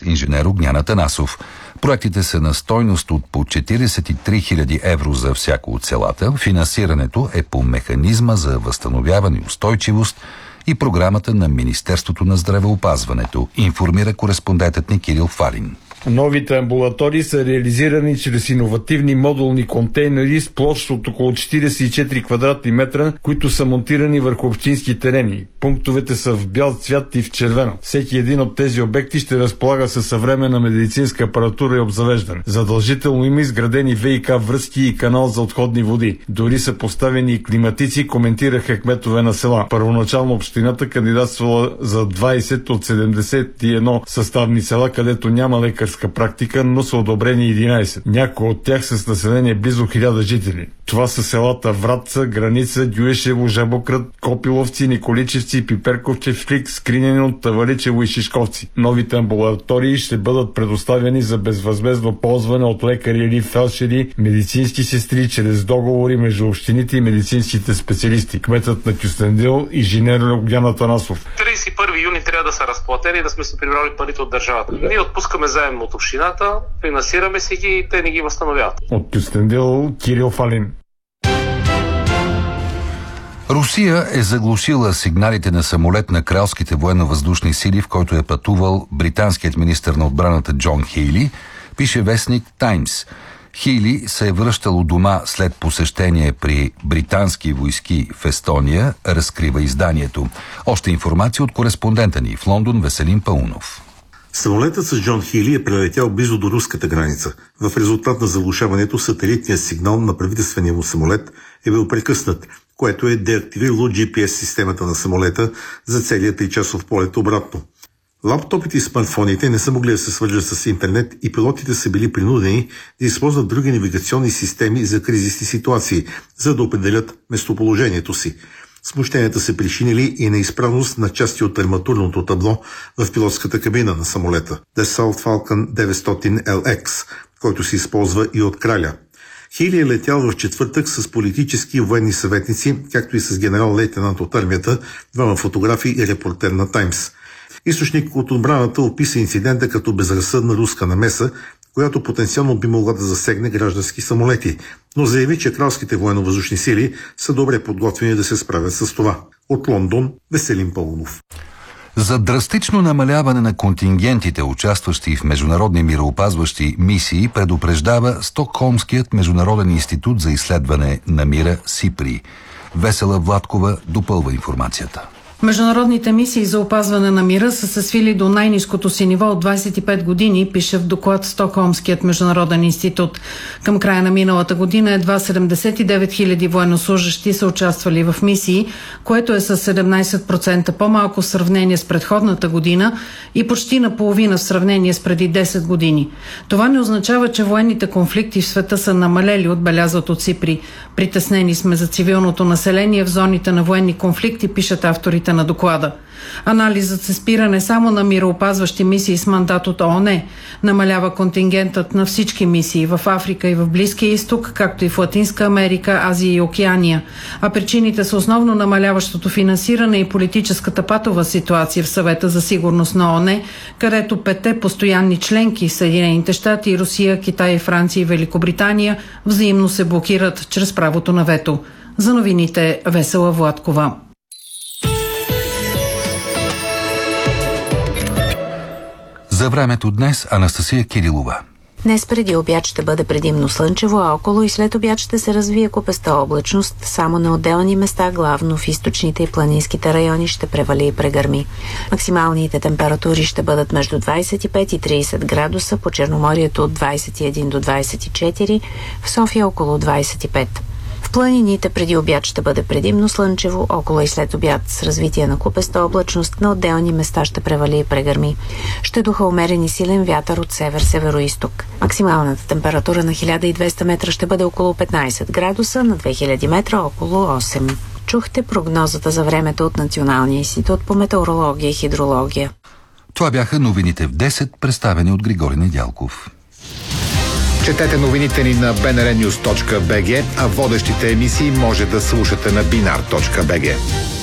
инженер Огнян Атанасов. Проектите са на стойност от по 43 000 евро за всяко от селата. Финансирането е по механизма за възстановяване и устойчивост и програмата на Министерството на здравеопазването, информира кореспондентът ни Кирил Фалин. Новите амбулатории са реализирани чрез иновативни модулни контейнери с площ от около 44 квадратни метра, които са монтирани върху общински терени. Пунктовете са в бял цвят и в червено. Всеки един от тези обекти ще разполага със съвременна медицинска апаратура и обзавеждане. Задължително има изградени ВиК връзки и канал за отходни води. Дори са поставени и климатици, коментираха кметове на села. Първоначално общината кандидатствала за 20 от 71 съставни села, където няма лекарска практика, но са одобрени 11. Някои от тях са с население близо 1000 жители. Това са селата Вратца, Граница, Дюешево, Жабокрът, Копиловци, Николичевци, Пиперковче, Флик, Скринено, Таваличево и Шишковци. Новите амбулатории ще бъдат предоставени за безвъзмездно ползване от лекари или фелдшери, медицински сестри, чрез договори между общините и медицинските специалисти. Кметът на Кюстендил, инженер Огнян Атанасов. 31 юни трябва да са разплатени, да сме се прибрали парите от държавата. Ние отпускаме заем от общината, финансираме си ги и те не ги възстановяват. От Кюстендил, Кирил Фалин. Русия е заглушила сигналите на самолет на кралските военно-въздушни сили, в който е пътувал британският министър на отбраната Джон Хейли, пише вестник Таймс. Хейли се е връщал у дома след посещение при британски войски в Естония, разкрива изданието. Още информация от кореспондента ни в Лондон Веселин Паунов. Самолетът с Джон Хейли е прелетял близо до руската граница. В резултат на заглушаването сателитният сигнал на правителствения му самолет е бил прекъснат, което е деактивирало GPS-системата на самолета за целия 3-часов полет обратно. Лаптопите и смартфоните не са могли да се свържат с интернет и пилотите са били принудени да използват други навигационни системи за кризисни ситуации, за да определят местоположението си. Смущенията се причинили и неизправност на части от арматурното табло в пилотската кабина на самолета Dassault Falcon 900LX, който се използва и от краля. Хейли е летял в четвъртък с политически и военни съветници, както и с генерал-лейтенант от армията, двама фотографи и репортер на Таймс. Източник от отбраната описа инцидента като безразсъдна руска намеса, която потенциално би могла да засегне граждански самолети, но заяви, че кралските военно-въздушни сили са добре подготвени да се справят с това. От Лондон, Веселин Паунов. За драстично намаляване на контингентите, участващи в международни мироопазващи мисии, предупреждава Стокхолмският международен институт за изследване на мира СИПРИ. Весела Владкова допълва информацията. Международните мисии за опазване на мира са се свили до най-ниското си ниво от 25 години, пише в доклад Стокхолмският международен институт. Към края на миналата година едва 79 000 военнослужащи са участвали в мисии, което е с 17% по-малко в сравнение с предходната година и почти наполовина в сравнение с преди 10 години. Това не означава, че военните конфликти в света са намалели, отбелязват от СИПРИ. Притеснени сме за цивилното население в зоните на военни конфликти, пишат авторите на доклада. Анализът се спира не само на мироопазващи мисии с мандат от ООН, намалява контингентът на всички мисии в Африка и в Близкия изток, както и в Латинска Америка, Азия и Океания. А причините са основно намаляващото финансиране и политическата патова ситуация в Съвета за сигурност на ООН, където 5 постоянни членки Съединените щати, Русия, Китай, Франция и Великобритания взаимно се блокират чрез правото на вето. За новините Весела Владкова. За времето днес Анастасия Кирилова. Днес преди обяд ще бъде предимно слънчево, а около и след обяд ще се развие купеста облачност. Само на отделни места, главно в източните и планинските райони, ще превали и прегърми. Максималните температури ще бъдат между 25 и 30 градуса, по Черноморието от 21 до 24, в София около 25. В планините преди обяд ще бъде предимно слънчево, около и след обяд с развитие на купеста облачност, на отделни места ще превали и прегърми. Ще духа умерен и силен вятър от север-североизток. Максималната температура на 1200 метра ще бъде около 15 градуса, на 2000 метра около 8. Чухте прогнозата за времето от Националния институт по метеорология и хидрология. Това бяха новините в 10, представени от Григорий Недялков. Четете новините ни на bnrnews.bg, а водещите емисии може да слушате на binar.bg.